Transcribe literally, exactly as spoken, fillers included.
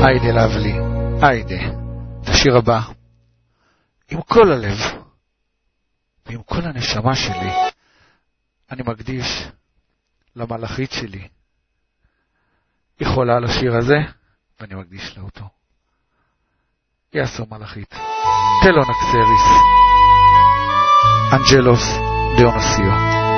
היידה לבלי, היידה. את השיר הבא, עם כל הלב, ועם כל הנשמה שלי, אני מקדיש למלאכית שלי. היא חולה על השיר הזה, ואני מקדיש לה אותו. יעשו מלאכית. טלון אקסריס. אנג'לוס דיונוסיו.